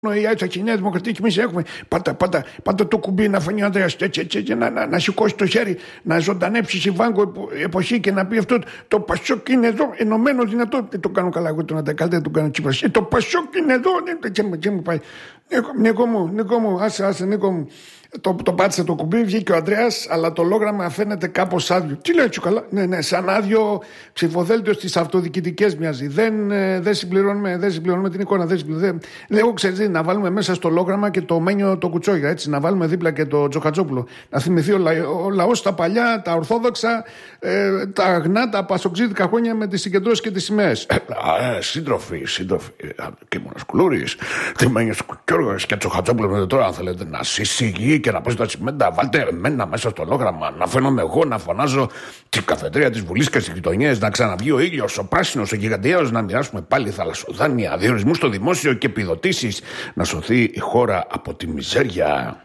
η Νέα Δημοκρατία και εμείς έχουμε. Πάτα το κουμπί να φανεί ο Ανδρέας να σηκώσει το χέρι, να ζωντανέψει η Βάγκο εποχή και να πει αυτό. Το Πασόκ είναι εδώ, ενωμένο δυνατό. Δεν το κάνω καλά εγώ τον Αντακάλ, δεν το κάνω Τσίπρας. Το Πασόκ είναι εδώ. Και μου πάει. Νίκο μου, άσε Νίκο μου. Το πάτησε το κουμπί, βγήκε ο Ανδρέας, αλλά το λόγραμμα φαίνεται κάπως άδειο. Τι λέει έτσι καλά? Ναι, σαν άδειο ψηφοδέλτιο στις αυτοδιοικητικές μοιάζει. Δεν συμπληρώνουμε την εικόνα. Λέω, ξέρεις, να βάλουμε μέσα στο λόγραμμα και το Μένιο το Κουτσόγια, έτσι, να βάλουμε δίπλα και το Τζοχατζόπουλο. Να θυμηθεί ο λαός τα παλιά, τα ορθόδοξα, τα αγνά, τα πασοξίδικα χρόνια με τις συγκεντρώσεις και τις σημαίες. Σύντροφοι, και Μονασκουλούρης, και Μένιος Κιόργος και Τζοχατζόπουλο τώρα, αν θέλετε να συσυγεί και να πω τα τσιμέντα, βάλτε εμένα μέσα στο λόγραμμα. Να φαίνομαι εγώ να φωνάζω την καφετέρια της Βουλής και στις γειτονιές, να ξαναβγεί ο ήλιος, ο πράσινος, ο γιγαντιαίος, να μοιράσουμε πάλι θαλασσοδάνεια, διορισμούς στο δημόσιο και επιδοτήσεις, να σωθεί η χώρα από τη μιζέρια.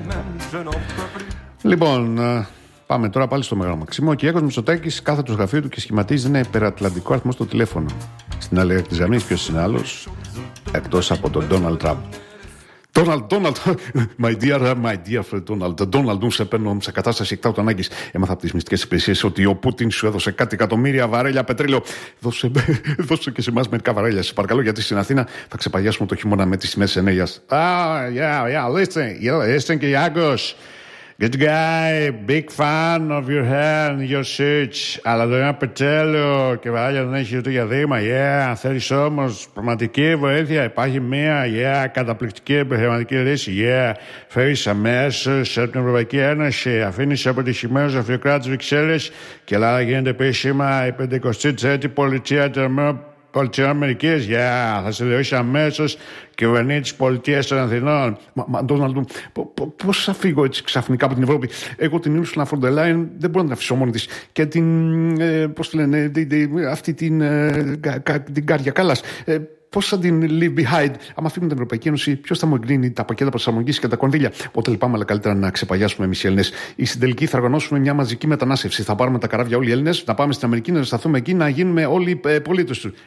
Λοιπόν, πάμε τώρα πάλι στο Μεγάλο Μαξίμο. Ο Κυριάκος Μητσοτάκης κάθεται στο γραφείο του και σχηματίζει ένα υπερατλαντικό αριθμό στο τηλέφωνο. Στην άλλη άκρη της γραμμής, ποιος είναι άλλος εκτός από τον Ντόναλντ Τραμπ. Donald, my dear friend Donald, σε παίρνω σε κατάσταση εκτάκτου ανάγκης. Έμαθα από τις μυστικές υπηρεσίες ότι ο Πούτιν σου έδωσε κάτι εκατομμύρια βαρέλια πετρέλαιο. Δώσε και σε εμάς μερικά βαρέλια, σε παρακαλώ, γιατί στην Αθήνα θα ξεπαγιάσουμε το χειμώνα με τις σημαίες ενέργειας. Listen, Κυριάκος. Good guy, big fan of your hair and your suits. Αλλά το ένα πετρέλαιο και βαράλια δεν έχει ούτε για δείγμα. Αν θέλεις όμως πραγματική βοήθεια, υπάρχει μια καταπληκτική επιχειρηματική λύση. Φέρεις αμέσως από την Ευρωπαϊκή Ένωση, αφήνεις αποτυχημένους αφιοκράτες Βρυξέλλες και Ελλάδα γίνεται επίσημα η 53η πολιτεία των Πολιτειών Αμερικής. Θα σε διορίσει αμέσως κυβερνήτη της πολιτείας των Αθηνών. Μα Ντόναλντ, πώς θα φύγω έτσι ξαφνικά από την Ευρώπη? Εγώ την Ursula von der Leyen δεν μπορώ να την αφήσω μόνη της. Και την. Πώς τη λένε, αυτή την Κάρια Κάλλας. Πώς θα την leave behind? Άμα φύγουμε την Ευρωπαϊκή Ένωση, ποιος θα μου εγκρίνει τα πακέτα προσαρμογής και τα κονδύλια? Οπότε λυπάμαι, αλλά καλύτερα να ξεπαγιάσουμε εμείς οι Έλληνες. Στην τελική θα οργανώσουμε μια μαζική μετανάστευση. Θα πάρουμε τα καράβια όλοι οι Έλληνες, να πάμε στην Αμερική, να σταθούμε εκεί, να γίνουμε όλοι πολίτες του.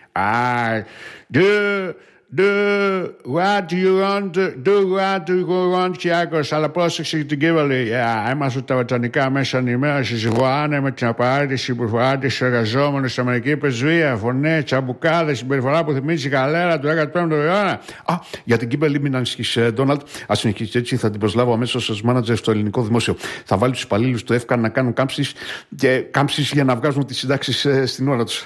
Do what you want, Κυριάκος, αλλά πρόσεξε την Κίβολη. Είμαστε τα βρετανικά μέσα ενημέρωσης βοάνε με την απαραίτητη συμπεριφορά της εργαζόμενης στην Αμερική Πρεσβεία. Φωνές, τσαμπουκάδες, συμπεριφορά που θυμίζει η γαλέρα του 15ου αιώνα. Για την Κίβολη, μην ανησυχείς, Ντόναλντ. Ας συνεχίσει έτσι, θα την προσλάβω αμέσως ως μάνατζερ στο ελληνικό δημόσιο. Θα βάλει τους υπαλλήλους του ΕΦΚΑ να κάνουν κάμψεις για να βγάζουν τις συντάξεις στην ώρα τους.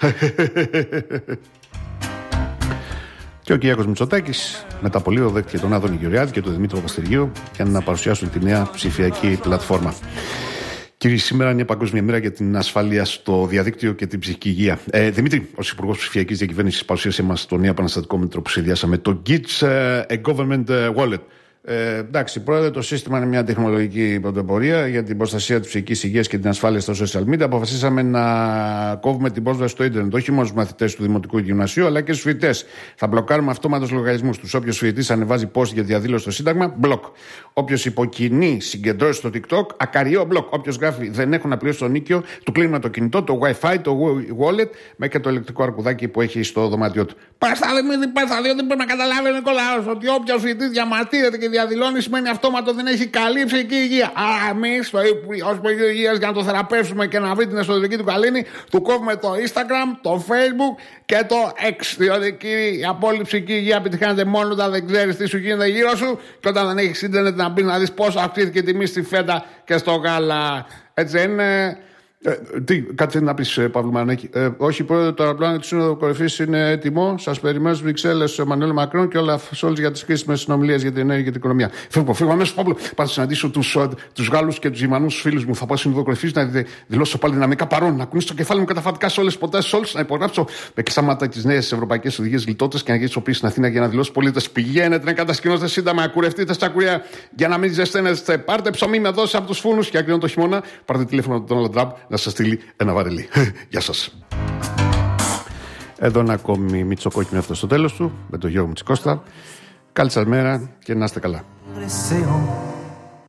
Και ο Κυριάκος Μητσοτάκης μετά από λίγο δέχτηκε τον Άδωνη Γεωργιάδη και τον Δημήτρη Παπαστεργίου για να παρουσιάσουν τη νέα ψηφιακή πλατφόρμα. Κύριε, σήμερα είναι Παγκόσμια Μέρα για την ασφάλεια στο διαδίκτυο και την ψυχική υγεία. Δημήτρη, ως Υπουργός Ψηφιακής Διακυβέρνησης, παρουσίασε μας το νέο επαναστατικό μέτρο που σχεδιάσαμε, το GITS Government Wallet. Εντάξει, πρόεδρε, το σύστημα είναι μια τεχνολογική πρωτοπορία για την προστασία της ψυχικής υγείας και την ασφάλεια στα social media. Αποφασίσαμε να κόβουμε την πρόσβαση στο ίντερνετ, όχι μόνο στους μαθητές του Δημοτικού Γυμνασίου, αλλά και στους φοιτητές. Θα μπλοκάρουμε αυτόματους λογαριασμούς τους. Όποιος φοιτητής ανεβάζει post για διαδήλωση στο Σύνταγμα, μπλοκ. Όποιος υποκινεί συγκεντρώσεις στο TikTok, ακαριό μπλοκ. Όποιος γράφει δεν έχω να πληρώσω το νίκιο, του κλείνουμε το κινητό, το WiFi, το wallet, μέχρι και το ηλεκτρικό αρκουδάκι που έχει στο δωμάτιό του. Παραστάδιο, δεν πρέπει να καταλάβει ο Νικολάος ότι όποιος φοιτητής διαμαρτύρεται και διαδηλώνει σημαίνει αυτόματο δεν έχει καλή ψυχική υγεία. Εμείς ως Υπουργείο Υγείας, για να το θεραπεύσουμε και να βρει την εσωτερική του καλήνη, του κόβουμε το Instagram, το Facebook και το X. Διότι, κύριε, η απόλυτη ψυχική υγεία επιτυχάνεται μόνο όταν δεν ξέρεις τι σου γίνεται γύρω σου και όταν δεν έχεις ίντερνετ να μπεις να δεις πόσο αυξήθηκε η τιμή στη φέτα και στο γάλα. Έτσι είναι. Κάτι θέλει να πεις, Παύλο Μανέκη? Όχι, πρόεδρε, το αεροπλάνο της Σύνοδου Κορυφής είναι έτοιμο. Σας περιμένω στις Βρυξέλλες, ο Μανουέλ Μακρόν και όλα όλες για τις κρίσιμες συνομιλίες για την ενέργεια και την οικονομία. Φεύγω αμέσως, Παύλο. Πάω να συναντήσω τους Γάλλους και τους Γερμανούς φίλους μου. Θα πάω στη Σύνοδο Κορυφής να δηλώσω πάλι δυναμικά παρόν, να κουνήσω το κεφάλι μου καταφατικά σε όλες τις προτάσεις όλες, να υπογράψω με κλεισάματα τις νέες ευρωπαϊκές οδηγίες λιτότητας και να γυρίσω πίσω στην Αθήνα για να δηλώσω πολίτες. Πηγαίνετε να κατασκηνώσετε σύνταμα, κουρευτείτε στα κουριά για να μην ζεσταίνεστε. Πάρτε ψωμί με δόση από τους φούρνους και ακρινό το χειμώνα. Πάρτε τηλέφωνο του Donald Trump να σας στείλει ένα βαρελί. Γεια σας. Εδώ ένα ακόμη μητσοκόκκινο αυτό στο τέλος του με τον Γιώργο Μητσικώστα. Καλή σας μέρα και να είστε καλά.